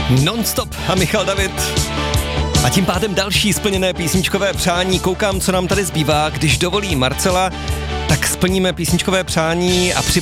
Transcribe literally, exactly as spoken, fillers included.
Non-stop a Michal David. A tím pádem další splněné písničkové přání. Koukám, co nám tady zbývá. Když dovolí Marcela, tak splníme písničkové přání a připravíme